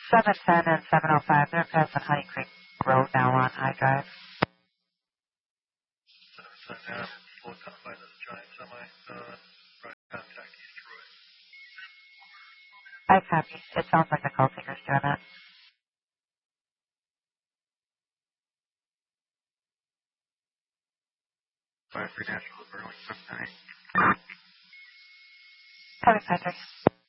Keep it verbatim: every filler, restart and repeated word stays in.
seven ten and seven oh five, they're passing Honey Creek Road now on I Drive. So now, slow down by this giant semi, uh, right contact East Roy. I copy. It sounds like the call taker's doing it. Five for National Burlington nine. Copy, Patrick.